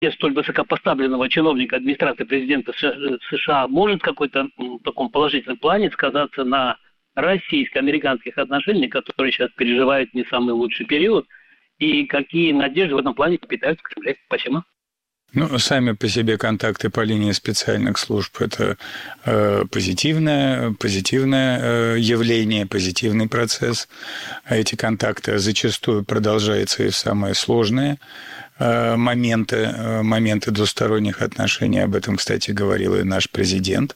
столь высокопоставленного чиновника администрации президента США может в какой-то таком положительном плане сказаться на российско-американских отношениях, которые сейчас переживают не самый лучший период, и какие надежды в этом плане питают в Кремле? Спасибо. Сами по себе контакты по линии специальных служб – это позитивное явление, позитивный процесс. А эти контакты зачастую продолжаются и в самые сложные моменты двусторонних отношений. Об этом, кстати, говорил и наш президент.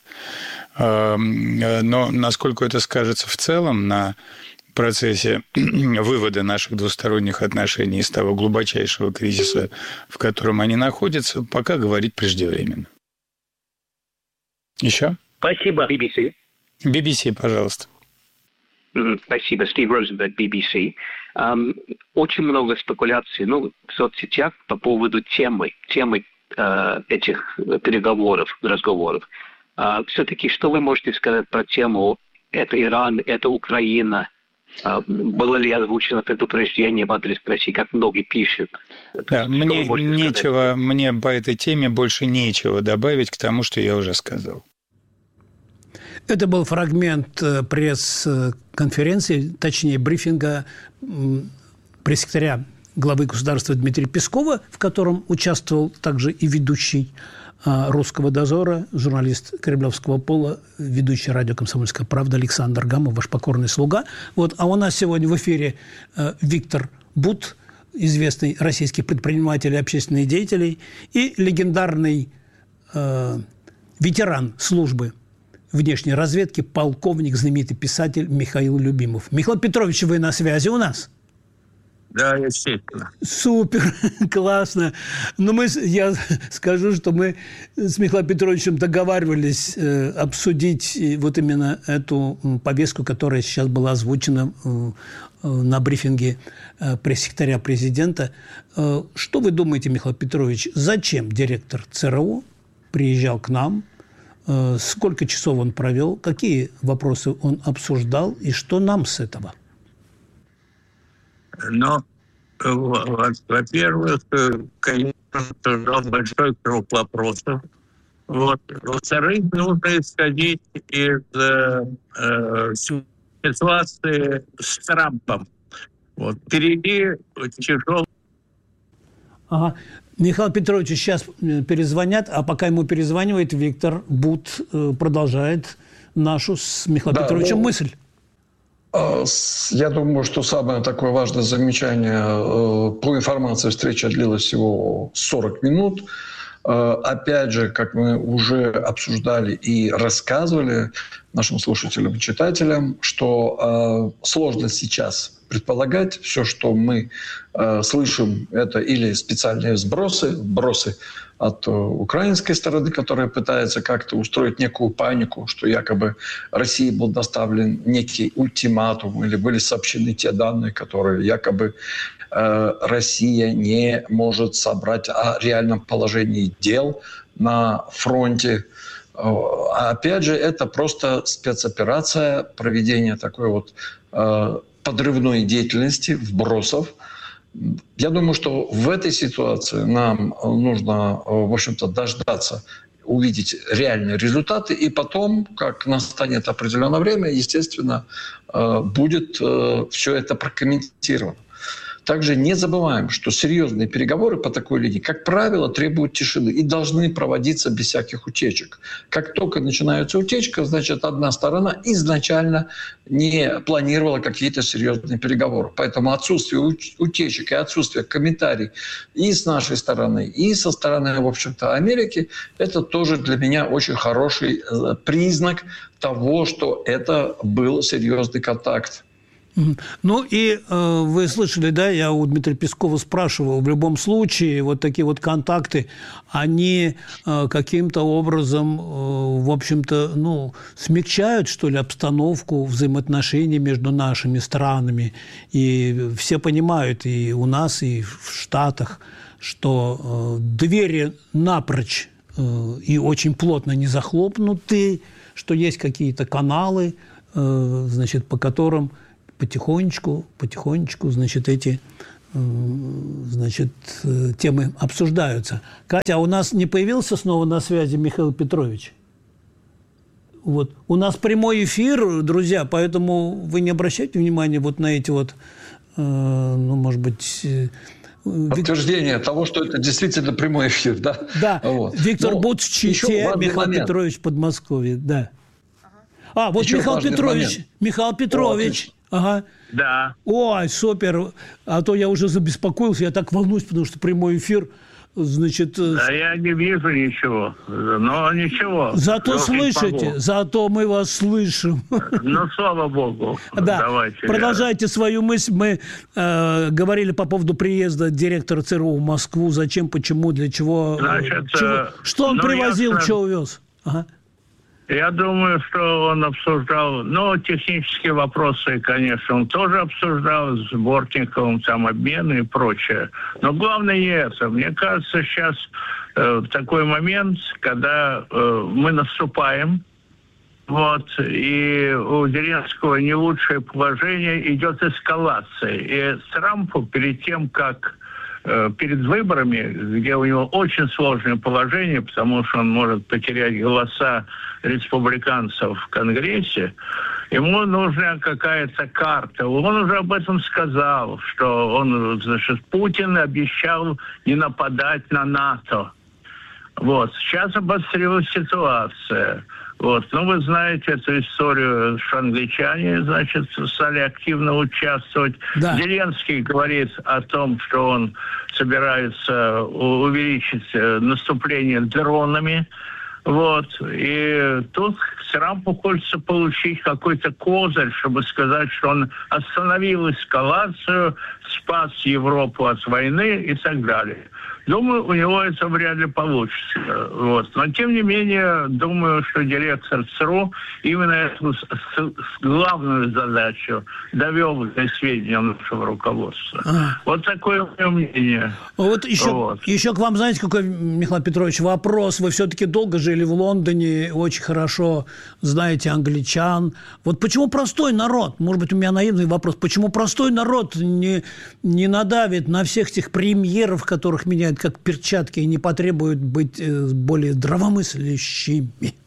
Но насколько это скажется в целом на процессе вывода наших двусторонних отношений из того глубочайшего кризиса, в котором они находятся, пока говорить преждевременно. Еще? Спасибо, BBC. BBC, пожалуйста. Спасибо, Стив Розенберг, BBC. Очень много спекуляций в соцсетях по поводу темы этих разговоров. Все-таки, что вы можете сказать про тему «это Иран, это Украина»? Было ли озвучено предупреждение в адрес России, как многие пишут? Да, мне по этой теме больше нечего добавить к тому, что я уже сказал. Это был фрагмент пресс-конференции, точнее брифинга пресс-секретаря главы государства Дмитрия Пескова, в котором участвовал также и ведущий «Русского дозора», журналист кремлевского пола, ведущий радио «Комсомольская правда» Александр Гамов, ваш покорный слуга. А у нас сегодня в эфире Виктор Бут, известный российский предприниматель и общественный деятель, и легендарный ветеран службы внешней разведки, полковник, знаменитый писатель Михаил Любимов. Михаил Петрович, вы на связи у нас? Да, естественно. Супер, классно. Я скажу, что мы с Михаилом Петровичем договаривались обсудить вот именно эту повестку, которая сейчас была озвучена на брифинге пресс-секретаря президента. Что вы думаете, Михаил Петрович, зачем директор ЦРУ приезжал к нам? Сколько часов он провел? Какие вопросы он обсуждал? И что нам с этого? Во-первых, конечно, большой круг вопросов. Во-вторых, нужно исходить из ситуации с Трампом. Впереди тяжелый. Ага. Михаил Петрович сейчас перезвонят, а пока ему перезванивает, Виктор Бут продолжает нашу с Михаилом Петровичем мысль. Я думаю, что самое такое важное замечание по информации встреча длилась всего 40 минут. Опять же, как мы уже обсуждали и рассказывали нашим слушателям и читателям, что сложно сейчас предполагать. Все, что мы слышим, это или специальные сбросы от украинской стороны, которая пытается как-то устроить некую панику, что якобы России был доставлен некий ультиматум или были сообщены те данные, которые якобы Россия не может собрать о реальном положении дел на фронте. А опять же, это просто спецоперация, проведение такой подрывной деятельности, вбросов. Я думаю, что в этой ситуации нам нужно, в общем-то, дождаться, увидеть реальные результаты, и потом, как настанет определенное время, естественно, будет все это прокомментировано. Также не забываем, что серьезные переговоры по такой линии, как правило, требуют тишины и должны проводиться без всяких утечек. Как только начинается утечка, значит, одна сторона изначально не планировала какие-то серьезные переговоры. Поэтому отсутствие утечек и отсутствие комментариев и с нашей стороны, и со стороны, в общем-то, Америки, это тоже для меня очень хороший признак того, что это был серьезный контакт. Вы слышали, да, я у Дмитрия Пескова спрашивал, в любом случае вот такие вот контакты, они каким-то образом, в общем-то, смягчают, что ли, обстановку взаимоотношений между нашими странами. И все понимают, и у нас, и в Штатах, что двери напрочь и очень плотно не захлопнуты, что есть какие-то каналы, по которым потихонечку, значит, эти значит, темы обсуждаются. Катя, а у нас не появился снова на связи Михаил Петрович? Вот. У нас прямой эфир, друзья, поэтому вы не обращайте внимания вот на эти вот, ну, может быть... Подтверждение того, что это действительно прямой эфир, да? Да, вот. Виктор Бут в Чите, Михаил Петрович в Подмосковье, да. А, вот еще Михаил Петрович. Ага. Да. Ой, супер. А то я уже забеспокоился, я так волнуюсь, потому что прямой эфир, значит... Да я не вижу ничего, но ничего. Зато слышите, зато мы вас слышим. Ну, слава богу. Да, давайте. Продолжайте свою мысль. Мы говорили по поводу приезда директора ЦРУ в Москву. Зачем, почему, для чего? Значит, что он привозил, что увез? Ага. Я думаю, что он обсуждал, ну, технические вопросы, конечно, он тоже обсуждал с Бортниковым, там, обмены и прочее. Но главное не это. Мне кажется, сейчас такой момент, когда мы наступаем, вот, и у Зеленского не лучшее положение, идет эскалация. И Трампу перед тем, как перед выборами, где у него очень сложное положение, потому что он может потерять голоса республиканцев в Конгрессе, ему нужна какая-то карта. Он уже об этом сказал, что он, значит, Путин обещал не нападать на НАТО. Вот. Сейчас обострилась ситуация. Вот. Ну, вы знаете эту историю, что англичане, значит, стали активно участвовать. Да. Зеленский говорит о том, что он собирается увеличить наступление дронами. Вот. И тут Трампу хочется получить какой-то козырь, чтобы сказать, что он остановил эскалацию, спас Европу от войны и так далее. Думаю, у него это вряд ли получится. Вот. Но, тем не менее, думаю, что директор ЦРУ именно эту главную задачу довел до сведения нашего руководства. Вот такое мое мнение. Вот еще к вам, знаете, какой, Михаил Петрович, вопрос. Вы все-таки долго жили в Лондоне, очень хорошо знаете англичан. Вот почему простой народ, может быть, у меня наивный вопрос, почему простой народ не надавит на всех этих премьеров, которых меняют как перчатки, и не потребуют быть более здравомыслящими?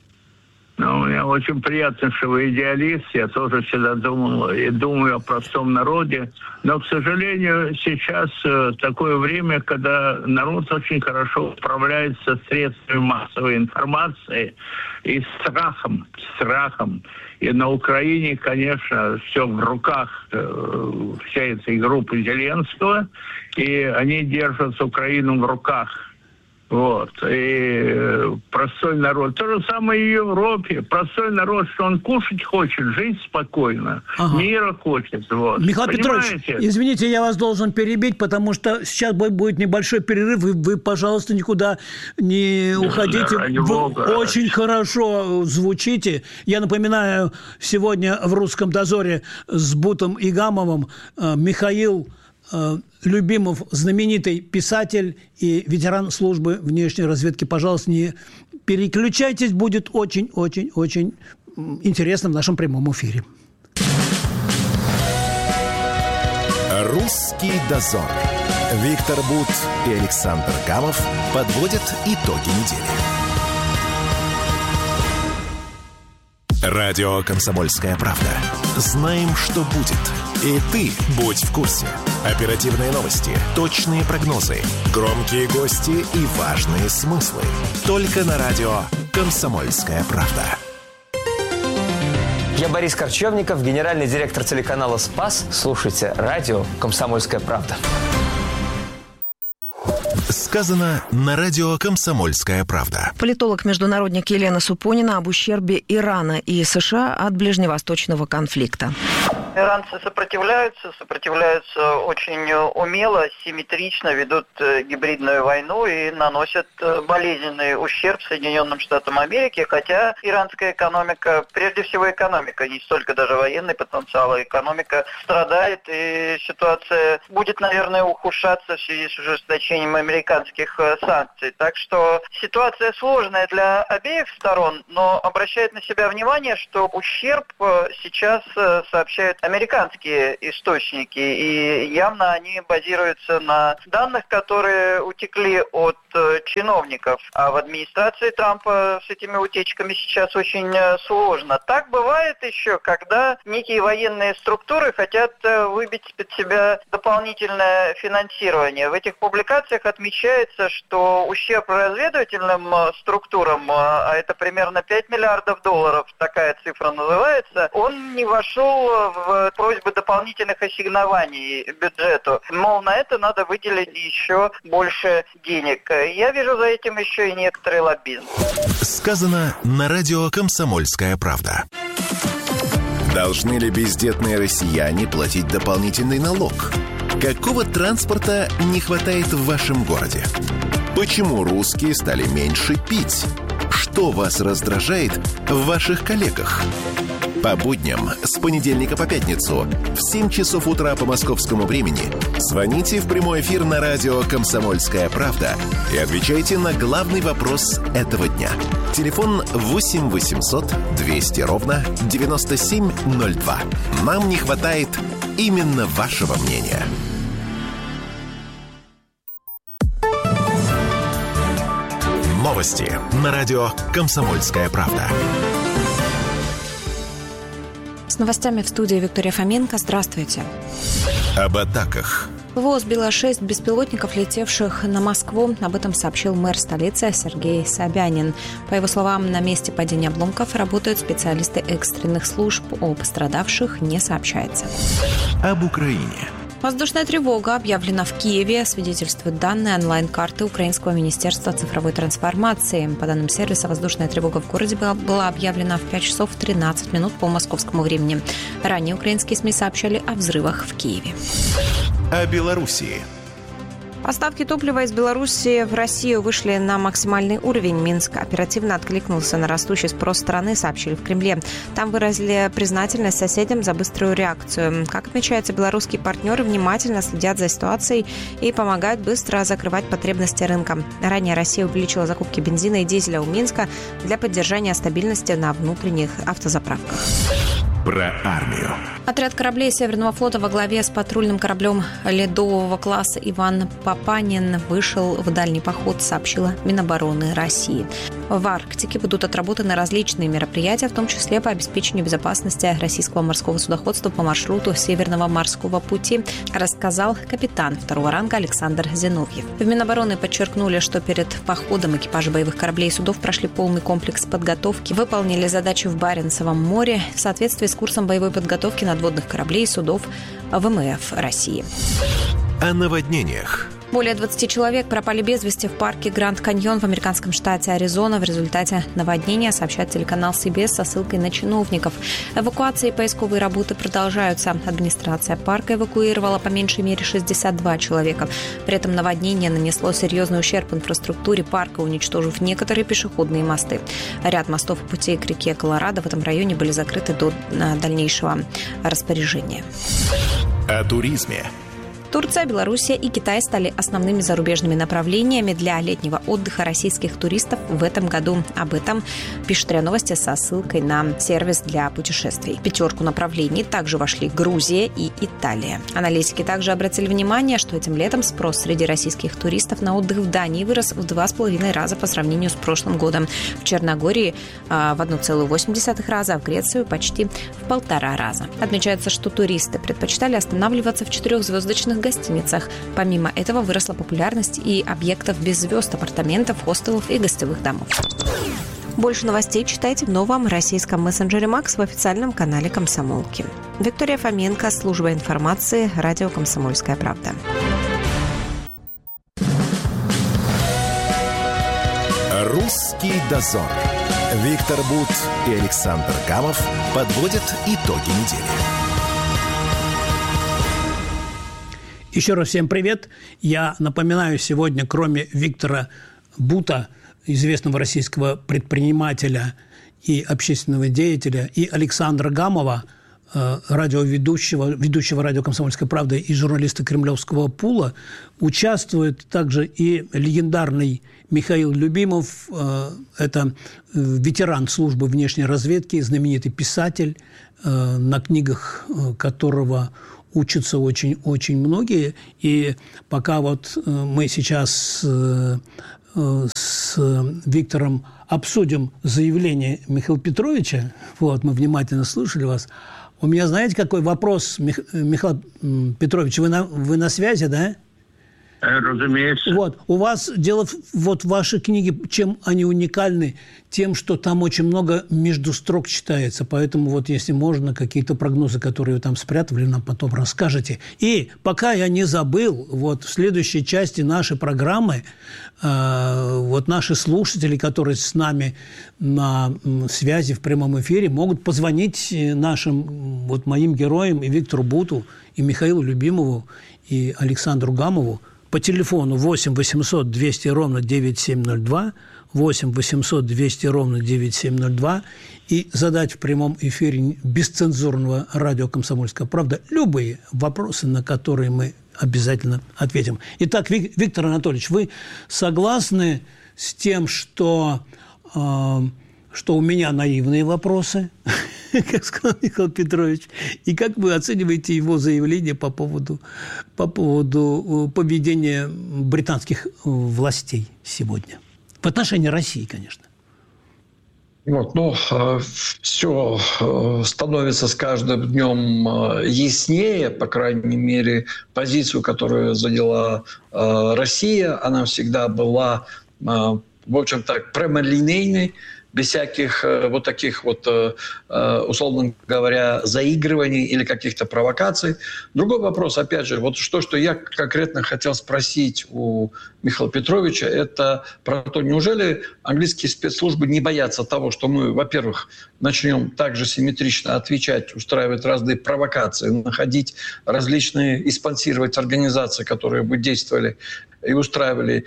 Ну, мне очень приятно, что вы идеалист. Я тоже всегда думал и думаю о простом народе. Но, к сожалению, сейчас такое время, когда народ очень хорошо управляется средствами массовой информации и страхом. И на Украине, конечно, все в руках всей этой группы Зеленского, и они держат Украину в руках. Вот. И простой народ. То же самое и в Европе. Простой народ, что он кушать хочет, жить спокойно, мира хочет. Вот. Михаил Петрович, извините, я вас должен перебить, потому что сейчас будет небольшой перерыв, и вы, пожалуйста, никуда не уходите. Вы очень хорошо звучите. Я напоминаю, сегодня в «Русском дозоре» с Бутом Игамовым Михаил Любимов, знаменитый писатель и ветеран службы внешней разведки. Пожалуйста, не переключайтесь, будет очень-очень-очень интересно в нашем прямом эфире. «Русский дозор». Виктор Бут и Александр Гамов подводят итоги недели. Радио «Комсомольская правда». Знаем, что будет. И ты будь в курсе. Оперативные новости, точные прогнозы, громкие гости и важные смыслы. Только на радио «Комсомольская правда». Я Борис Корчевников, генеральный директор телеканала «Спас». Слушайте радио «Комсомольская правда». Сказано на радио «Комсомольская правда». Политолог-международник Елена Супонина об ущербе Ирана и США от ближневосточного конфликта. Иранцы сопротивляются очень умело, симметрично, ведут гибридную войну и наносят болезненный ущерб Соединенным Штатам Америки, хотя иранская экономика, прежде всего экономика, не столько даже военный потенциал, а экономика страдает, и ситуация будет, наверное, ухудшаться в связи с ужесточением американских санкций. Так что ситуация сложная для обеих сторон, но обращает на себя внимание, что ущерб сейчас сообщают американские источники, и явно они базируются на данных, которые утекли от чиновников. А в администрации Трампа с этими утечками сейчас очень сложно. Так бывает еще, когда некие военные структуры хотят выбить из-под себя дополнительное финансирование. В этих публикациях отмечается, что ущерб разведывательным структурам, а это примерно 5 миллиардов долларов, такая цифра называется, он не вошел в просьбы дополнительных ассигнований бюджету. Мол, на это надо выделить еще больше денег. Я вижу за этим еще и некоторый лоббизм. Сказано на радио «Комсомольская правда». Должны ли бездетные россияне платить дополнительный налог? Какого транспорта не хватает в вашем городе? Почему русские стали меньше пить? Что вас раздражает в ваших коллегах? По будням с понедельника по пятницу в 7 часов утра по московскому времени звоните в прямой эфир на радио «Комсомольская правда» и отвечайте на главный вопрос этого дня. Телефон 8 800 200 ровно 9702. Нам не хватает именно вашего мнения. Новости на радио «Комсомольская правда». С новостями в студии Виктория Фоменко. Здравствуйте. Об атаках. ПВО сбило 6 беспилотников, летевших на Москву. Об этом сообщил мэр столицы Сергей Собянин. По его словам, на месте падения обломков работают специалисты экстренных служб. О пострадавших не сообщается. Об Украине. Воздушная тревога объявлена в Киеве, свидетельствуют данные онлайн-карты Украинского министерства цифровой трансформации. По данным сервиса, воздушная тревога в городе была объявлена в 5 часов 13 минут по московскому времени. Ранее украинские СМИ сообщали о взрывах в Киеве. О Белоруссии. Поставки топлива из Белоруссии в Россию вышли на максимальный уровень. Минск оперативно откликнулся на растущий спрос страны, сообщили в Кремле. Там выразили признательность соседям за быструю реакцию. Как отмечается, белорусские партнеры внимательно следят за ситуацией и помогают быстро закрывать потребности рынка. Ранее Россия увеличила закупки бензина и дизеля у Минска для поддержания стабильности на внутренних автозаправках. Про армию. Отряд кораблей Северного флота во главе с патрульным кораблем ледового класса «Иван Папанин» вышел в дальний поход, сообщила Минобороны России. В Арктике будут отработаны различные мероприятия, в том числе по обеспечению безопасности российского морского судоходства по маршруту Северного морского пути, рассказал капитан второго ранга Александр Зиновьев. В Минобороны подчеркнули, что перед походом экипажи боевых кораблей и судов прошли полный комплекс подготовки, выполнили задачи в Баренцевом море в соответствии с курсом боевой подготовки надводных кораблей и судов ВМФ России. О наводнениях. Более 20 человек пропали без вести в парке Гранд Каньон в американском штате Аризона в результате наводнения, сообщает телеканал CBS со ссылкой на чиновников. Эвакуации и поисковые работы продолжаются. Администрация парка эвакуировала по меньшей мере 62 человека. При этом наводнение нанесло серьезный ущерб инфраструктуре парка, уничтожив некоторые пешеходные мосты. Ряд мостов и путей к реке Колорадо в этом районе были закрыты до дальнейшего распоряжения. О туризме. Турция, Белоруссия и Китай стали основными зарубежными направлениями для летнего отдыха российских туристов в этом году. Об этом пишет РИА Новости со ссылкой на сервис для путешествий. В пятерку направлений также вошли Грузия и Италия. Аналитики также обратили внимание, что этим летом спрос среди российских туристов на отдых в Дании вырос в 2,5 раза по сравнению с прошлым годом. В Черногории в 1,8 раза, а в Грецию почти в 1,5 раза. Отмечается, что туристы предпочитали останавливаться в 4-звездочных гостиницах. Помимо этого выросла популярность и объектов без звезд, апартаментов, хостелов и гостевых домов. Больше новостей читайте в новом российском мессенджере Макс в официальном канале «Комсомолки». Виктория Фоменко, служба информации, радио «Комсомольская правда». Русский дозор. Виктор Бут и Александр Гамов подводят итоги недели. Еще раз всем привет. Я напоминаю, сегодня кроме Виктора Бута, известного российского предпринимателя и общественного деятеля, и Александра Гамова, ведущего радио «Комсомольская правда» и журналиста «Кремлевского пула», участвует также и легендарный Михаил Любимов. Это ветеран службы внешней разведки, знаменитый писатель, на книгах которого учатся очень-очень многие. И пока вот мы сейчас с Виктором обсудим заявление Михаила Петровича, вот, мы внимательно слушали вас. У меня, знаете, какой вопрос, Михаил Петрович, вы на связи, да? Разумеется. Вот, у вас дело, вот ваши книги, чем они уникальны? Тем, что там очень много между строк читается, поэтому вот если можно, какие-то прогнозы, которые вы там спрятали, нам потом расскажете. И пока я не забыл, вот в следующей части нашей программы вот наши слушатели, которые с нами на связи в прямом эфире, могут позвонить нашим, вот моим героям, и Виктору Буту, и Михаилу Любимову, и Александру Гамову по телефону 8 800 200 ровно 9702, 8 800 200 ровно 9702 и задать в прямом эфире бесцензурного радио «Комсомольская правда» любые вопросы, на которые мы обязательно ответим. Итак, Виктор Анатольевич, вы согласны с тем, что у меня наивные вопросы, как сказал Михаил Петрович, и как вы оцениваете его заявление по поводу поведения британских властей сегодня? В отношении России, конечно. Вот, все становится с каждым днем яснее, по крайней мере, позицию, которую заняла Россия, она всегда была, в общем-то, прямолинейной, без всяких вот таких вот, условно говоря, заигрываний или каких-то провокаций. Другой вопрос, опять же, вот что я конкретно хотел спросить у Михаила Петровича, это про то, неужели английские спецслужбы не боятся того, что мы, во-первых, начнем также симметрично отвечать, устраивать разные провокации, находить различные и спонсировать организации, которые бы действовали и устраивали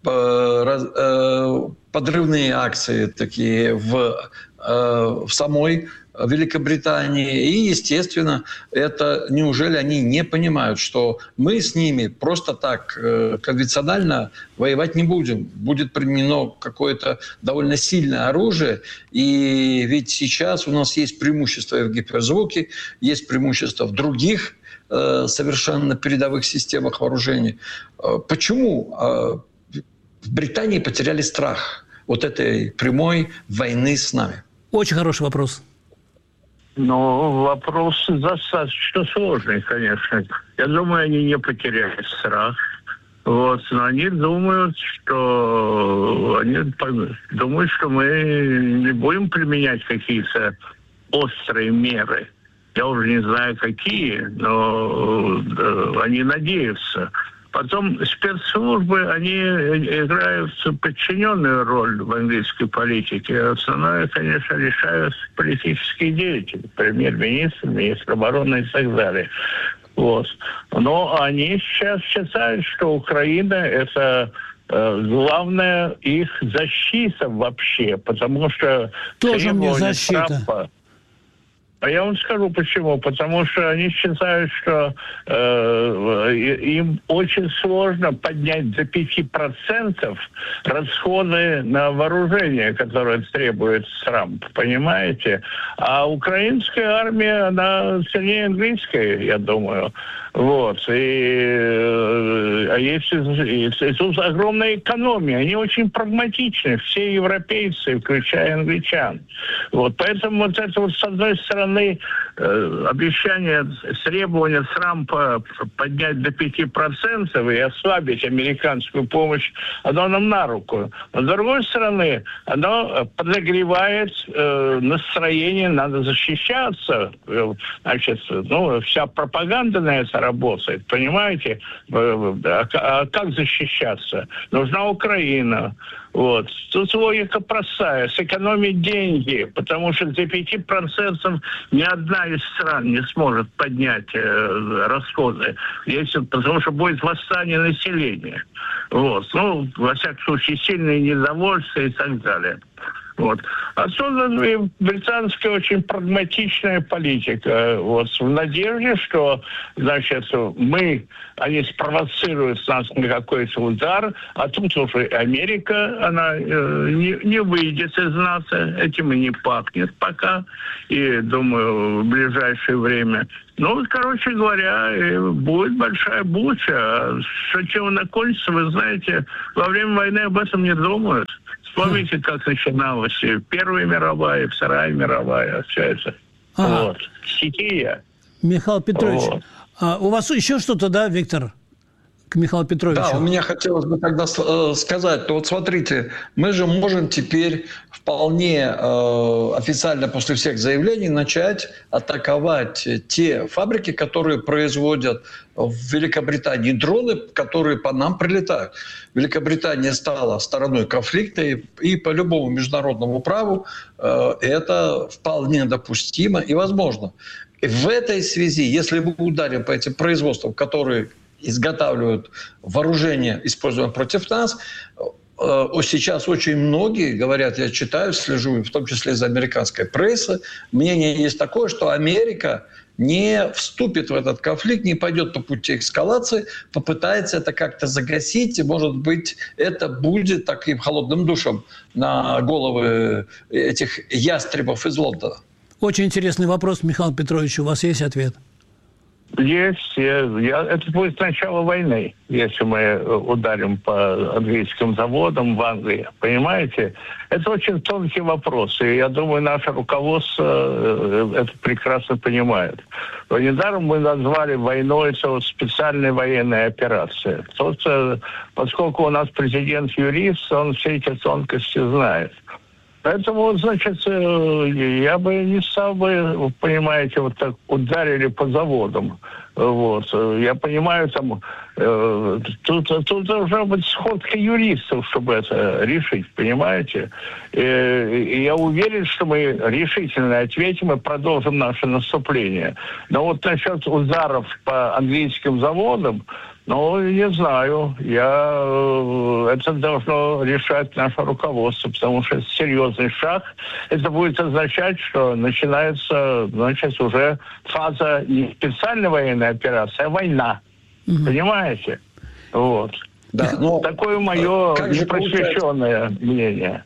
подрывные акции такие в самой Великобритании. И, естественно, это неужели они не понимают, что мы с ними просто так конвенционально воевать не будем. Будет применено какое-то довольно сильное оружие. И ведь сейчас у нас есть преимущество в гиперзвуке, есть преимущество в других совершенно передовых системах вооружений. Почему в Британии потеряли страх вот этой прямой войны с нами? Очень хороший вопрос. Вопрос достаточно сложный, конечно. Я думаю, они не потеряли страх. Вот, но они думают, что мы не будем применять какие-то острые меры. Я уже не знаю, какие, но они надеются. Потом спецслужбы, они играют подчиненную роль в английской политике. Основное, конечно, решают политические деятели, премьер-министр, министр обороны и так далее. Вот. Но они сейчас считают, что Украина – это главная их защита вообще, потому что тоже мне защита. Трампа. А я вам скажу почему. Потому что они считают, что им очень сложно поднять до 5% расходы на вооружение, которые требует Трамп. Понимаете? А украинская армия, она сильнее английской, я думаю. Вот. И тут огромная экономия. Они очень прагматичны. Все европейцы, включая англичан. Вот. Поэтому вот это вот с одной стороны обещание, требование Трампа поднять до 5% и ослабить американскую помощь, оно нам на руку. Но с другой стороны, оно подогревает настроение, надо защищаться. Значит, вся пропаганда на это работает, понимаете? А как защищаться? Нужна Украина. Вот. Тут логика простая. Сэкономить деньги, потому что до 5% ни одна из стран не сможет поднять расходы, потому что будет восстание населения. Вот. Во всяком случае, сильное недовольство и так далее. Вот. Отсюда и британская очень прагматичная политика. Вот, в надежде, что, значит, они спровоцируют нас на какой-то удар, а тут уже Америка, она не выйдет из НАТО, этим и не пахнет пока, и, думаю, в ближайшее время. Ну, короче говоря, будет большая буча. Что чем она кончится, вы знаете, во время войны об этом не думают. Вспомните, как начиналась Первая мировая, Вторая мировая, все это. Вот. Стихия. Михаил Петрович, вот. У вас еще что-то, да, Виктор? К Михаилу Петровичу. Да, у меня хотелось бы тогда сказать, то вот смотрите, мы же можем теперь вполне официально после всех заявлений начать атаковать те фабрики, которые производят в Великобритании дроны, которые по нам прилетают. Великобритания стала стороной конфликта, и по любому международному праву это вполне допустимо и возможно. И в этой связи, если мы ударим по этим производствам, которые изготавливают вооружение, используемое против нас, сейчас очень многие говорят, я читаю, слежу, в том числе за американской прессой, мнение есть такое, что Америка не вступит в этот конфликт, не пойдет по пути эскалации, попытается это как-то загасить, и, может быть, это будет таким холодным душем на головы этих ястребов из Лондона. Очень интересный вопрос, Михаил Петрович, у вас есть ответ? Есть. Это будет начало войны, если мы ударим по английским заводам в Англии. Понимаете? Это очень тонкий вопрос. И я думаю, наше руководство это прекрасно понимает. Но недаром мы назвали войной специальная военная операция. Поскольку у нас президент-юрист, он все эти тонкости знает. Поэтому, значит, я бы не стал бы, понимаете, вот так ударили по заводам. Вот. Я понимаю, там тут должна быть сходка юристов, чтобы это решить, понимаете? И я уверен, что мы решительно ответим и продолжим наше наступление. Но вот насчет ударов по английским заводам, не знаю. Это должно решать наше руководство, потому что это серьезный шаг. Это будет означать, что начинается, значит, уже фаза не специальной военной операции, а война. Понимаете? Вот. Да, такое мое непросвещенное мнение.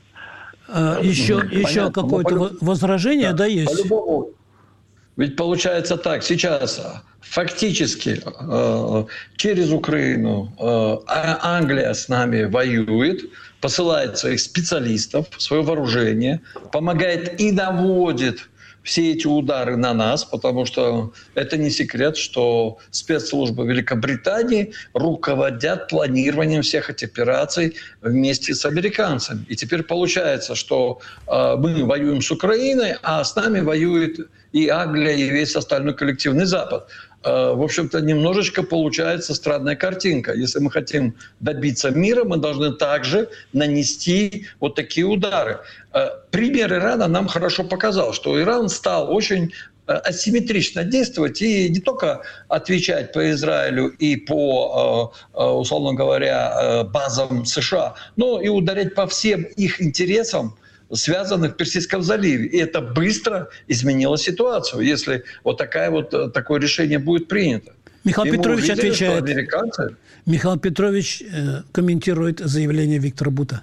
Еще какое-то возражение, да, есть? По-любому. Ведь получается так, сейчас фактически через Украину Англия с нами воюет, посылает своих специалистов, свое вооружение, помогает и наводит все эти удары на нас, потому что это не секрет, что спецслужбы Великобритании руководят планированием всех этих операций вместе с американцами. И теперь получается, что мы воюем с Украиной, а с нами воюет и Англия, и весь остальной коллективный Запад. В общем-то, немножечко получается странная картинка. Если мы хотим добиться мира, мы должны также нанести вот такие удары. Пример Ирана нам хорошо показал, что Иран стал очень асимметрично действовать и не только отвечать по Израилю и по, условно говоря, базам США, но и ударять по всем их интересам, связанных в Персидском заливе. И это быстро изменило ситуацию, если такое решение будет принято. Михаил Петрович отвечает. Михаил Петрович комментирует заявление Виктора Бута.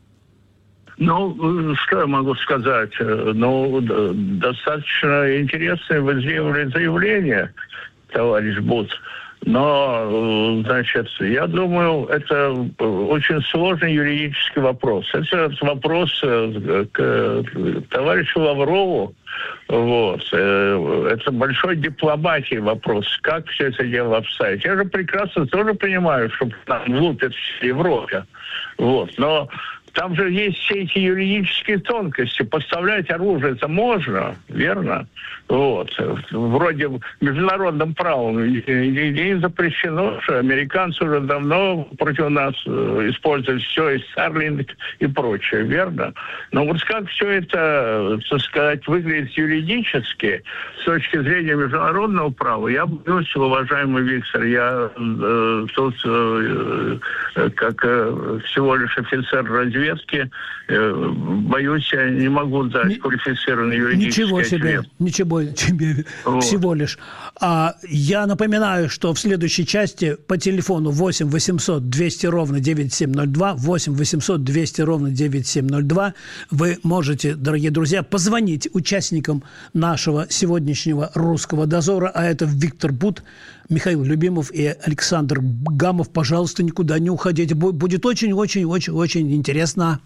Что я могу сказать? Достаточно интересное вы сделали заявление, товарищ Бут. Но, значит, я думаю, это очень сложный юридический вопрос. Это вопрос к товарищу Лаврову. Вот. Это большой дипломатии вопрос, как все это дело обставить. Я же прекрасно тоже понимаю, что нам лупят в Европе. Вот. Но там же есть все эти юридические тонкости. Поставлять оружие это можно, верно? Вот. Вроде международным правом не запрещено, что американцы уже давно против нас используют все, и Старлинг и прочее, верно? Но вот как все это, так сказать, выглядит юридически с точки зрения международного права, я бросил, уважаемый Виктор, я тут как всего лишь офицер разведки, разведки. Боюсь, я не могу дать квалифицированный юридический ответ. Ничего себе, всего лишь. Я напоминаю, что в следующей части по телефону 8 800 200 ровно 9702, 8 800 200 ровно 9702 вы можете, дорогие друзья, позвонить участникам нашего сегодняшнего «Русского дозора», а это Виктор Бут, Михаил Любимов и Александр Гамов. Пожалуйста, никуда не уходите. Будет очень-очень-очень-очень интересно.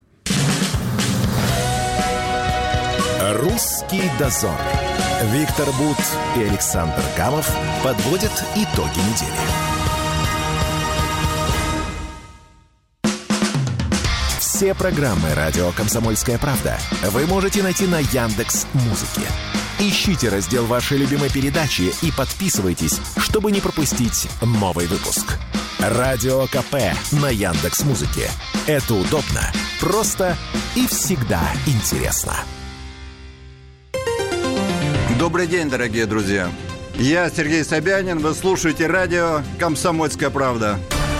«Русский дозор». Виктор Бут и Александр Гамов подводят итоги недели. Все программы «Радио Комсомольская правда» вы можете найти на Яндекс.Музыке. Ищите раздел вашей любимой передачи и подписывайтесь, чтобы не пропустить новый выпуск. Радио КП на Яндекс.Музыке. Это удобно, просто и всегда интересно. Добрый день, дорогие друзья. Я Сергей Собянин. Вы слушаете радио «Комсомольская правда».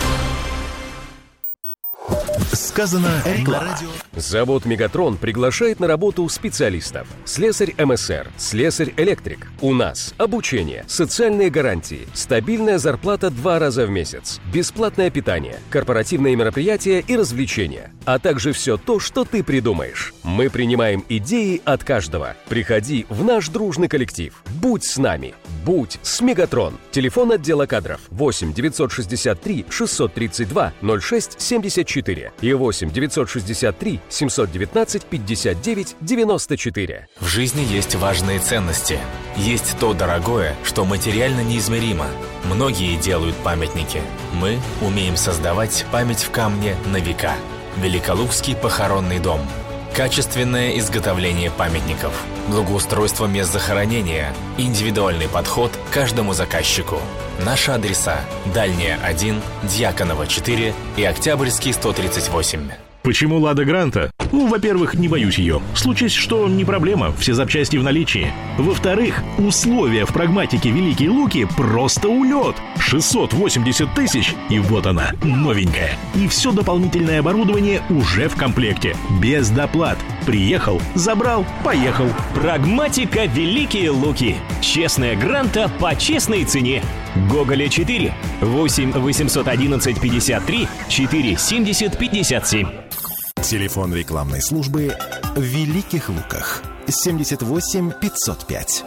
Сказано на радио. Завод «Мегатрон» приглашает на работу специалистов. Слесарь МСР, слесарь-электрик. У нас обучение, социальные гарантии, стабильная зарплата 2 раза в месяц, бесплатное питание, корпоративные мероприятия и развлечения, а также все то, что ты придумаешь. Мы принимаем идеи от каждого. Приходи в наш дружный коллектив. Будь с нами. Будь с «Мегатрон». Телефон отдела кадров 8 963 632 06 74 и 8 963 719 59 94. В жизни есть важные ценности. Есть то дорогое, что материально неизмеримо. Многие делают памятники. Мы умеем создавать память в камне на века. Великолукский похоронный дом. Качественное изготовление памятников, благоустройство мест захоронения, индивидуальный подход к каждому заказчику. Наши адреса: Дальняя 1, Дьяконова 4 и Октябрьский 138. Почему «Лада Гранта»? Во-первых, не боюсь ее. Случись, что не проблема, все запчасти в наличии. Во-вторых, условия в прагматике «Великие Луки» просто улет. 680 тысяч, и вот она, новенькая. И все дополнительное оборудование уже в комплекте. Без доплат. Приехал, забрал, поехал. Прагматика «Великие Луки». Честная Гранта по честной цене. Гоголя 4, 8 811 53 4 70 57. Телефон рекламной службы в Великих Луках 78 505.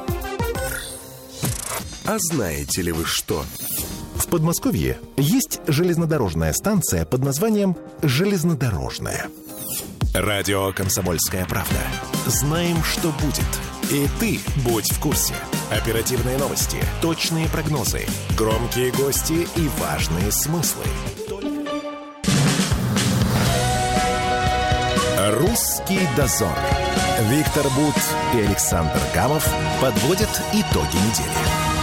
А знаете ли вы что? В Подмосковье есть железнодорожная станция под названием «Железнодорожная». Радио «Комсомольская правда». Знаем, что будет. И ты будь в курсе. Оперативные новости, точные прогнозы, громкие гости и важные смыслы. «Русский дозор». Виктор Бут и Александр Гамов подводят итоги недели.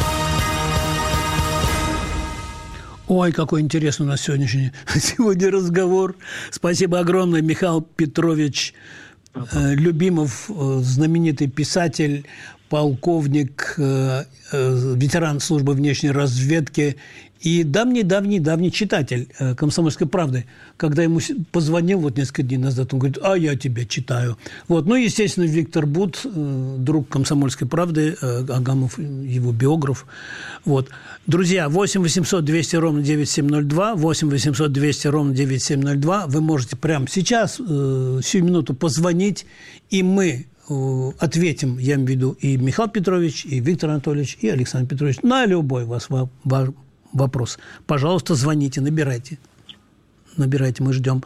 Ой, какой интересный у нас сегодня разговор. Спасибо огромное, Михаил Петрович Любимов, знаменитый писатель, полковник, ветеран службы внешней разведки и давний читатель «Комсомольской правды». Когда ему позвонил несколько дней назад, он говорит: а я тебя читаю. Естественно, Виктор Бут, друг «Комсомольской правды», Агамов, его биограф. Друзья, 8 800 200 ровно 9702, 8 800 200 ровно 9702. Вы можете прямо сейчас, сию минуту позвонить, и мы ответим, я имею в виду, и Михаил Петрович, и Виктор Анатольевич, и Александр Петрович, на любой вас вопрос. Пожалуйста, звоните, набирайте, мы ждем.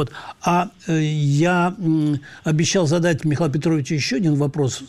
Я обещал задать Михаилу Петровичу еще один вопрос.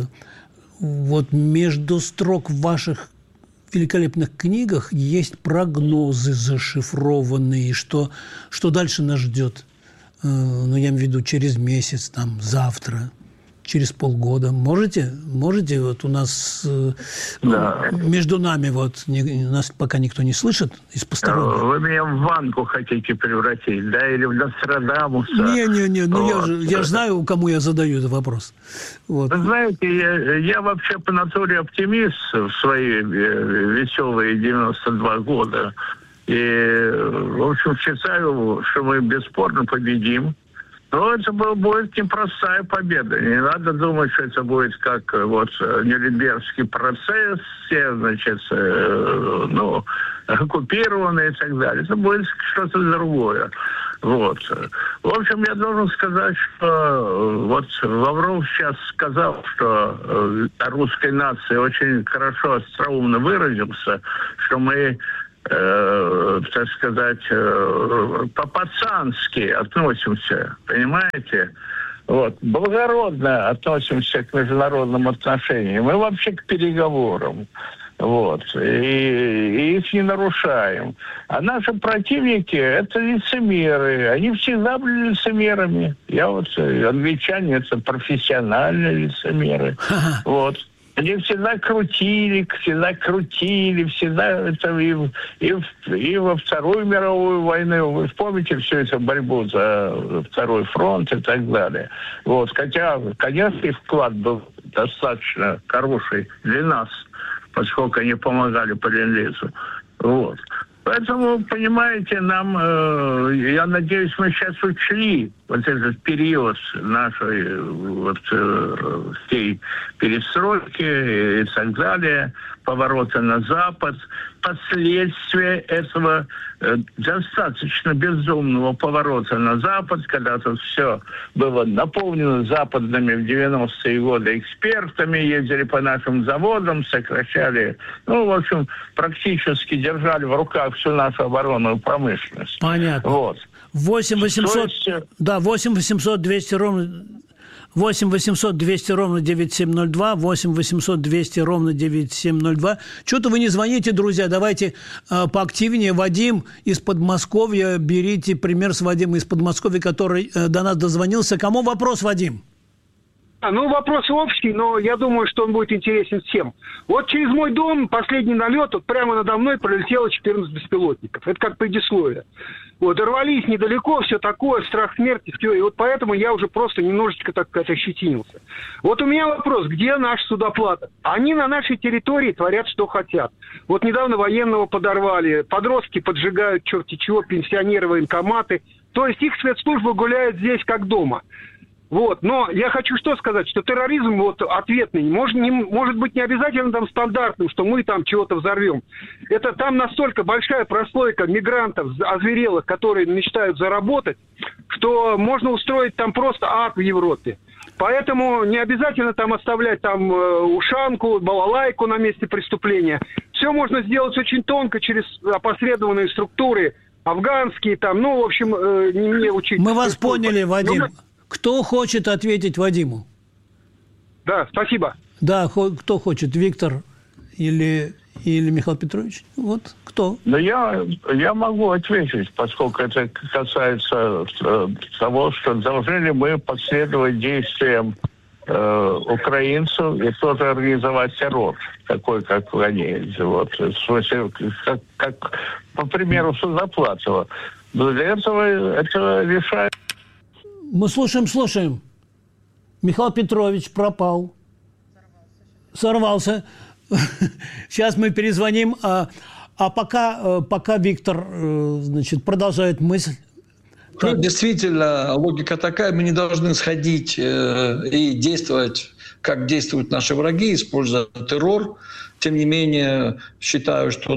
Между строк в ваших великолепных книгах есть прогнозы зашифрованные, что дальше нас ждет. Я имею в виду через месяц, завтра, через полгода. Можете у нас между нами нас пока никто не слышит из посторонних. Вы меня в Ванку хотите превратить, да, или в Нострадамуса? Не, я же знаю, кому я задаю этот вопрос. Вы знаете, я вообще по натуре оптимист в свои веселые 92 года. И, в общем, считаю, что мы бесспорно победим. Но это будет непростая победа. Не надо думать, что это будет как вот Нюрнбергский процесс, все, значит, оккупированные и так далее. Это будет что-то другое. Вот. В общем, я должен сказать, что вот Лавров сейчас сказал, что о русской нации очень хорошо, остроумно выразился, что мы, так сказать, по-пацански относимся, понимаете? Вот. Благородно относимся к международным отношениям. Мы вообще к переговорам. Вот. И их не нарушаем. А наши противники – это лицемеры. Они всегда были лицемерами. Англичане – это профессиональные лицемеры. Вот. Они всегда крутили, всегда это и во Вторую мировую войну. Вы помните всю эту борьбу за Второй фронт и так далее. Вот. Хотя, конечно, их вклад был достаточно хороший для нас, поскольку они помогали по Ленд-лизу. Вот. Поэтому, понимаете, нам, я надеюсь, мы сейчас учли вот этот период нашей всей перестройки и так далее, поворота на Запад, последствия этого достаточно безумного поворота на Запад, когда тут все было наполнено западными в 90-е годы экспертами, ездили по нашим заводам, сокращали, в общем, практически держали в руках всю нашу оборонную промышленность. Понятно. Вот. 8-800-200 ровно... 8-800-200-97-02, 8-800-200-97-02. Что-то вы не звоните, друзья. Давайте поактивнее. Вадим из Подмосковья. Берите пример с Вадима из Подмосковья, который до нас дозвонился. Кому вопрос, Вадим? Вопрос общий, но я думаю, что он будет интересен всем. Вот через мой дом последний налет, прямо надо мной пролетело 14 беспилотников. Это как предисловие. Дорвались недалеко, все такое, страх смерти, все. И поэтому я уже просто немножечко так ощетинился. У меня вопрос, где наша судоплата? Они на нашей территории творят, что хотят. Недавно военного подорвали, подростки поджигают черти чего, пенсионеры, военкоматы. То есть их спецслужбы гуляют здесь как дома. Но я хочу что сказать, что терроризм ответный, может быть не обязательно там стандартным, что мы там чего-то взорвем. Это там настолько большая прослойка мигрантов озверелых, которые мечтают заработать, что можно устроить там просто ад в Европе. Поэтому не обязательно там оставлять там ушанку, балалайку на месте преступления. Все можно сделать очень тонко через опосредованные структуры, афганские там, в общем, не мне учить. Мы вас поняли, Вадим. Кто хочет ответить Вадиму? Да, спасибо. Да, кто хочет? Виктор или Михаил Петрович? Кто? Я могу ответить, поскольку это касается того, что должны ли мы последовать действиям украинцев и тоже организовать террор, такой, как они. В смысле, как по примеру Судоплатова. Но для этого это решает. Мы слушаем. Михаил Петрович пропал. Сорвался. Сейчас мы перезвоним. А пока Виктор, продолжает мысль. Действительно, логика такая. Мы не должны сходить и действовать, как действуют наши враги, используя террор. Тем не менее, считаю, что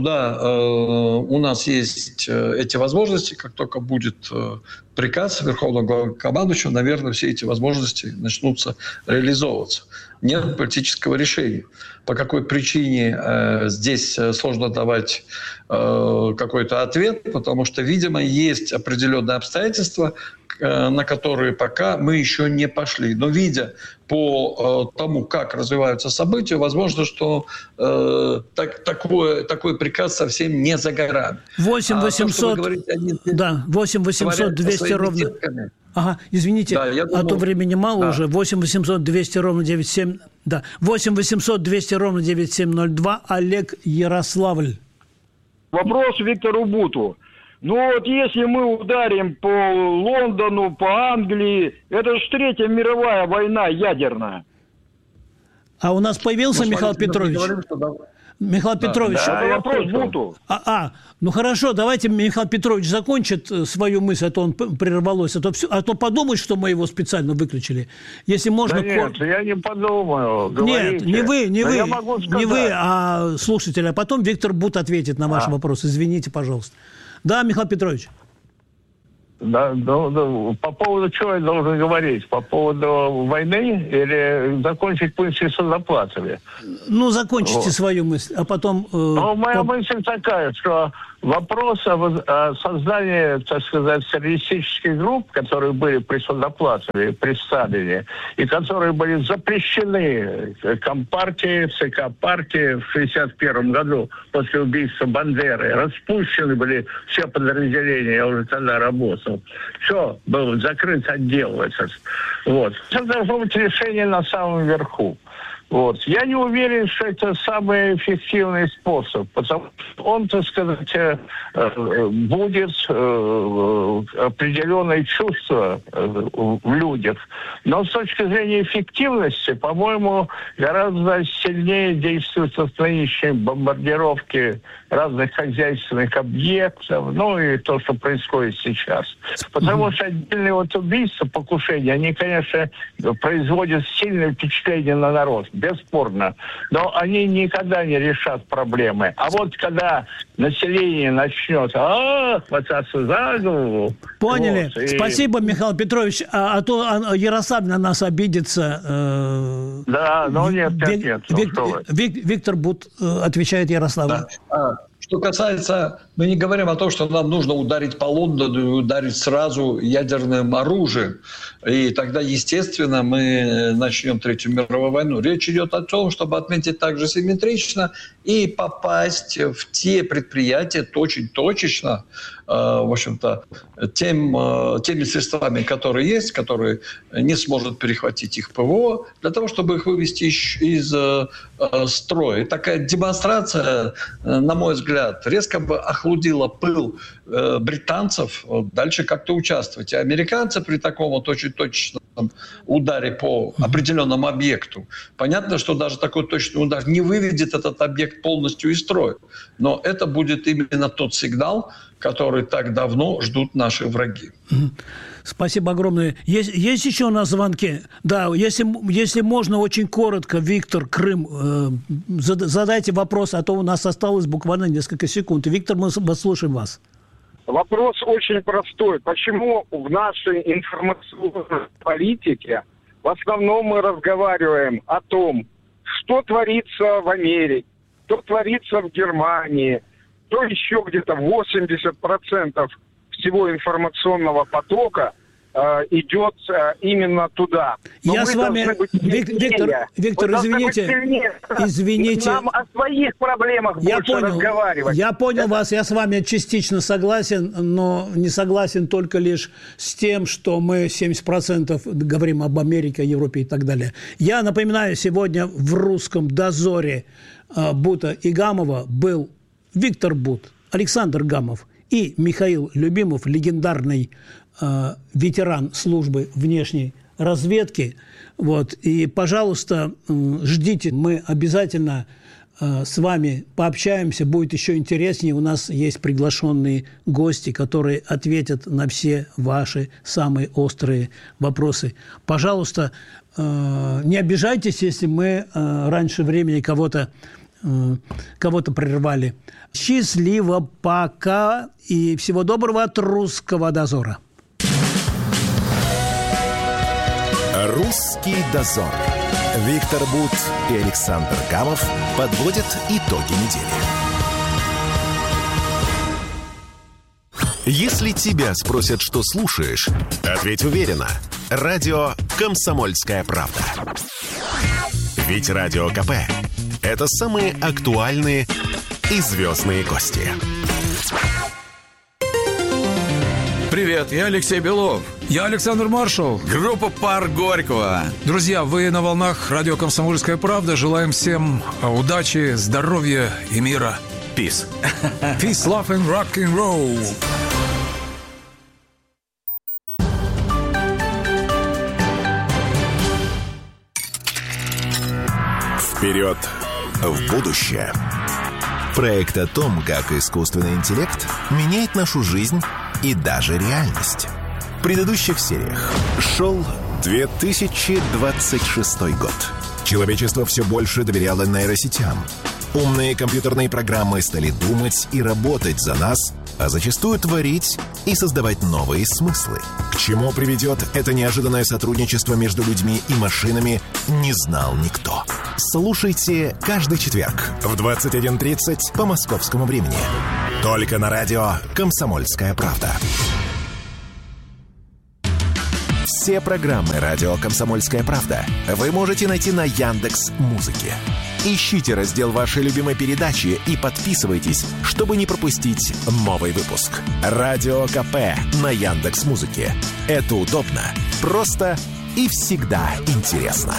у нас есть эти возможности. Как только будет приказ Верховного Главнокомандующего, наверное, все эти возможности начнутся реализовываться. Нет политического решения. По какой причине здесь сложно давать какой-то ответ, потому что, видимо, есть определенные обстоятельства, на которые пока мы еще не пошли. Но видя по тому, как развиваются события, возможно, что такой приказ совсем не за горами. 8-800-200 ровно... Ага, извините, а то времени мало уже. 8-800-200 ровно 97... Да, 8-800-200 ровно 9702. Олег, Ярославль. Вопрос Виктору Буту. Если мы ударим по Лондону, по Англии, это же Третья мировая война ядерная. А у нас появился Михаил Петрович? Михаил Петрович... Да, вопрос Буту. Ну хорошо, давайте Михаил Петрович закончит свою мысль, а то он прервалось, а то подумает, что мы его специально выключили. Если можно... Да нет, я не подумаю. Нет, не вы, а слушатель. А потом Виктор Бут ответит на ваш вопрос. Извините, пожалуйста. Да, Михаил Петрович. Да, по поводу чего я должен говорить? По поводу войны или закончить мысль с Судоплатове? Ну, закончите свою мысль, а потом... моя мысль такая, что вопрос о создании, так сказать, террористических групп, которые были при Судоплатове, при Сталине, и которые были запрещены Компартией, ЦК партии в 1961 году после убийства Бандеры, распущены были все подразделения, я уже тогда работал. Все, был закрыт отдел этот. Вот. Это должно быть решение на самом верху. Вот. Я не уверен, что это самый эффективный способ, потому что он, так сказать, будет определенные чувства в людях. Но с точки зрения эффективности, по-моему, гораздо сильнее действуют нынешние бомбардировки разных хозяйственных объектов, ну и то, что происходит сейчас. Потому что отдельные убийства, покушения, они, конечно, производят сильное впечатление на народ. Бесспорно. Но они никогда не решат проблемы. А вот когда население начнет хвататься за голову... Поняли. Вот, спасибо, Михаил Петрович. А то Ярослав на нас обидится. Да, но нет. Виктор Бут отвечает Ярославу. Да. Что касается, мы не говорим о том, что нам нужно ударить по Лондону и ударить сразу ядерным оружием. И тогда, естественно, мы начнем Третью мировую войну. Речь идет о том, чтобы отметить также симметрично и попасть в те предприятия очень точечно, в общем-то, теми средствами, которые есть, которые не сможет перехватить их ПВО, для того, чтобы их вывести из строя. И такая демонстрация, на мой взгляд, резко бы охладила пыл британцев дальше как-то участвовать. И американцы при таком вот очень точном ударе по определенному объекту, понятно, что даже такой точный удар не выведет этот объект полностью из строя. Но это будет именно тот сигнал, который так давно ждут наши враги. Спасибо огромное. Есть еще у нас звонки? Да, если можно, очень коротко, Виктор, Крым, задайте вопрос, а то у нас осталось буквально несколько секунд. Виктор, мы слушаем вас. Вопрос очень простой. Почему в нашей информационной политике в основном мы разговариваем о том, что творится в Америке, что творится в Германии, то еще где-то 80% всего информационного потока идет именно туда. Но я с вами, Виктор, извините. Нам о своих проблемах больше разговаривать. Я понял вас, я с вами частично согласен, но не согласен только лишь с тем, что мы 70% говорим об Америке, Европе и так далее. Я напоминаю, сегодня в «Русском дозоре» Бута и Гамова был Виктор Бут, Александр Гамов и Михаил Любимов, легендарный ветеран службы внешней разведки. Вот. И, пожалуйста, ждите, мы обязательно с вами пообщаемся, будет еще интереснее. У нас есть приглашенные гости, которые ответят на все ваши самые острые вопросы. Пожалуйста, не обижайтесь, если мы раньше времени кого-то прервали. Счастливо, пока и всего доброго от «Русского дозора». «Русский дозор». Виктор Бут и Александр Гамов подводят итоги недели. Если тебя спросят, что слушаешь, ответь уверенно. Радио «Комсомольская правда». Ведь Радио КП – это самые актуальные и звездные гости. Привет, я Алексей Белов. Я Александр Маршал. Группа «Пар Горького». Друзья, вы на волнах радио «Комсомольская правда». Желаем всем удачи, здоровья и мира. Peace. Peace, love and rock and roll. Вперед в будущее. Проект о том, как искусственный интеллект меняет нашу жизнь и даже реальность. В предыдущих сериях шел 2026 год. Человечество все больше доверяло нейросетям. Умные компьютерные программы стали думать и работать за нас, а зачастую творить и создавать новые смыслы. К чему приведет это неожиданное сотрудничество между людьми и машинами, не знал никто. Слушайте каждый четверг в 21:30 по московскому времени. Только на радио «Комсомольская правда». Все программы радио «Комсомольская правда» вы можете найти на Яндекс.Музыке. Ищите раздел вашей любимой передачи и подписывайтесь, чтобы не пропустить новый выпуск. Радио КП на Яндекс.Музыке. Это удобно, просто и всегда интересно.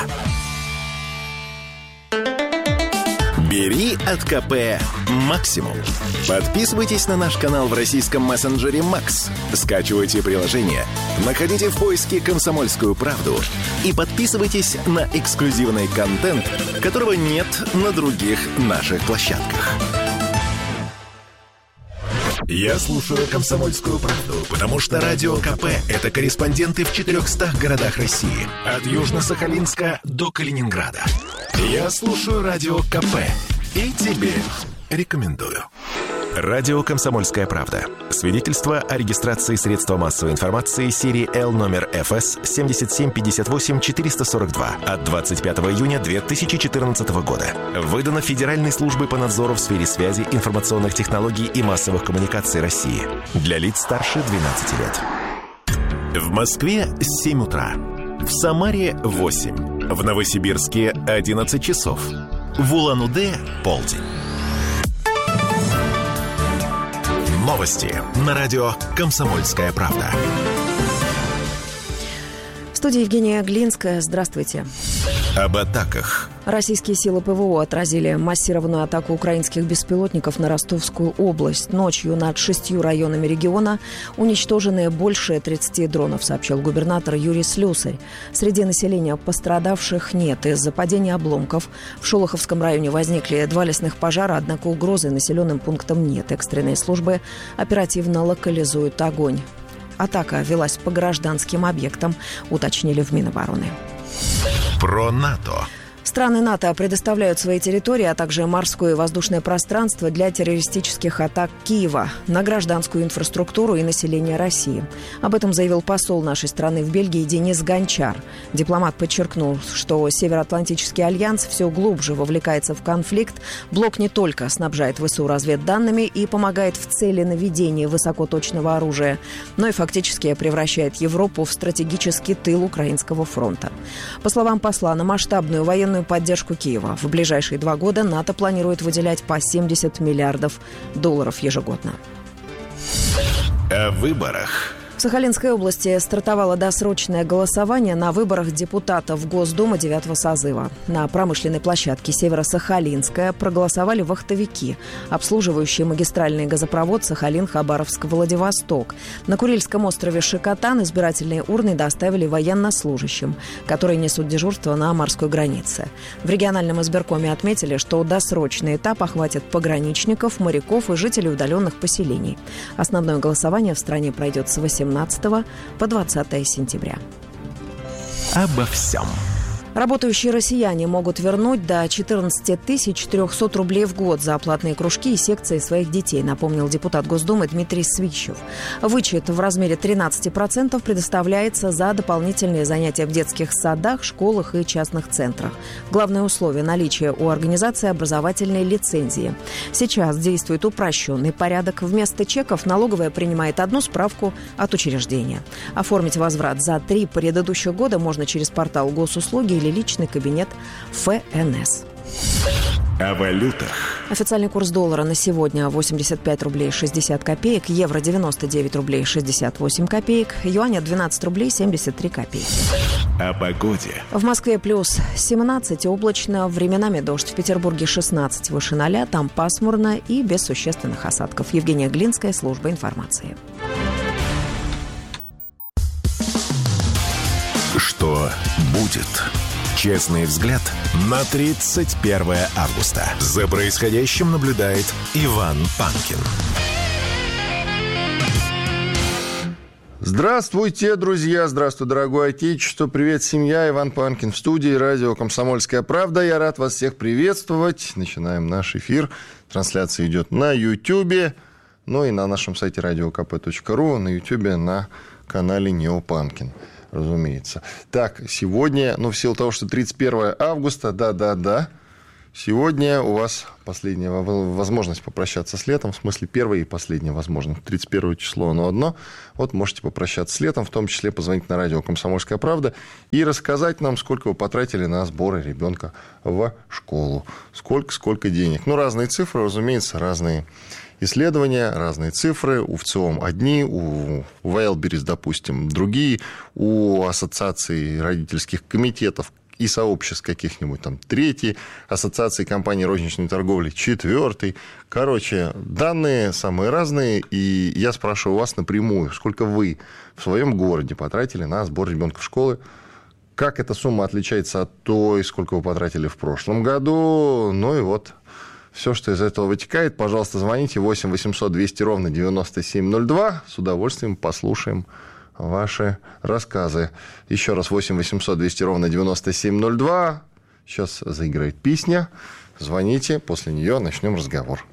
Бери от КП максимум. Подписывайтесь на наш канал в российском мессенджере Макс. Скачивайте приложение, находите в поиске «Комсомольскую правду» и подписывайтесь на эксклюзивный контент, которого нет на других наших площадках. Я слушаю «Комсомольскую правду», потому что Радио КП – это корреспонденты в 400 городах России. От Южно-Сахалинска до Калининграда. Я слушаю Радио КП и тебе рекомендую. Радио «Комсомольская правда». Свидетельство о регистрации средства массовой информации серии Л номер ФС 7758-442 от 25 июня 2014 года. Выдано Федеральной службой по надзору в сфере связи, информационных технологий и массовых коммуникаций России. Для лиц старше 12 лет. В Москве 7 утра. В Самаре 8. В Новосибирске 11 часов. В Улан-Удэ полдень. Новости на радио «Комсомольская правда». В студии Евгения Глинская. Здравствуйте. Об атаках. Российские силы ПВО отразили массированную атаку украинских беспилотников на Ростовскую область. Ночью над 6 районами региона уничтожены больше 30 дронов, сообщил губернатор Юрий Слюсарь. Среди населения пострадавших нет. Из-за падения обломков в Шолоховском районе возникли 2 лесных пожара, однако угрозы населенным пунктам нет. Экстренные службы оперативно локализуют огонь. Атака велась по гражданским объектам, уточнили в Минобороны. Про НАТО. Страны НАТО предоставляют свои территории, а также морское и воздушное пространство для террористических атак Киева на гражданскую инфраструктуру и население России. Об этом заявил посол нашей страны в Бельгии Денис Гончар. Дипломат подчеркнул, что Североатлантический альянс все глубже вовлекается в конфликт. Блок не только снабжает ВСУ разведданными и помогает в цели наведения высокоточного оружия, но и фактически превращает Европу в стратегический тыл украинского фронта. По словам посла, на масштабную военную поддержку Киева в ближайшие 2 года НАТО планирует выделять по $70 миллиардов ежегодно. О выборах. В Сахалинской области стартовало досрочное голосование на выборах депутатов в Госдуму 9-го созыва. На промышленной площадке Северо-Сахалинская проголосовали вахтовики, обслуживающие магистральный газопровод Сахалин-Хабаровск-Владивосток. На Курильском острове Шикотан избирательные урны доставили военнослужащим, которые несут дежурство на морской границе. В региональном избиркоме отметили, что досрочный этап охватит пограничников, моряков и жителей удаленных поселений. Основное голосование в стране пройдет с 18 по 20 сентября. Обо всем. Работающие россияне могут вернуть до 14 300 рублей в год за оплатные кружки и секции своих детей, напомнил депутат Госдумы Дмитрий Свищев. Вычет в размере 13% предоставляется за дополнительные занятия в детских садах, школах и частных центрах. Главное условие – наличие у организации образовательной лицензии. Сейчас действует упрощенный порядок. Вместо чеков налоговая принимает одну справку от учреждения. Оформить возврат за 3 предыдущих года можно через портал госуслуги или личный кабинет ФНС. О валютах. Официальный курс доллара на сегодня 85 рублей 60 копеек, евро 99 рублей 68 копеек, юаня 12 рублей 73 копейки. О погоде. В Москве плюс 17, облачно, временами дождь. В Петербурге 16, выше 0, там пасмурно и без существенных осадков. Евгения Глинская, служба информации. Что будет? Честный взгляд на 31 августа. За происходящим наблюдает Иван Панкин. Здравствуйте, друзья! Здравствуй, дорогое Отечество! Привет, семья! Иван Панкин в студии радио «Комсомольская правда». Я рад вас всех приветствовать. Начинаем наш эфир. Трансляция идет на Ютьюбе, ну и на нашем сайте radiokp.ru, на Ютьюбе, на канале Неопанкин, разумеется. Так, сегодня, в силу того, что 31 августа, да, сегодня у вас последняя возможность попрощаться с летом, в смысле первая и последняя возможность. 31 число, оно одно. Вот можете попрощаться с летом, в том числе позвонить на радио «Комсомольская правда» и рассказать нам, сколько вы потратили на сборы ребенка в школу. Сколько денег. Разные цифры, разумеется, разные исследования, разные цифры. У ВЦИОМ одни, у Wildberries, допустим, другие, у ассоциаций родительских комитетов и сообществ каких-нибудь там третий, ассоциации компаний розничной торговли четвертый. Короче, данные самые разные, и я спрашиваю вас напрямую, сколько вы в своем городе потратили на сбор ребенка в школы, как эта сумма отличается от той, сколько вы потратили в прошлом году, и вот все, что из этого вытекает. Пожалуйста, звоните 8 800 200 ровно 9702, с удовольствием послушаем ваши рассказы. Еще раз 8 800 200 ровно 9702. Сейчас заиграет песня. Звоните, после нее начнем разговор.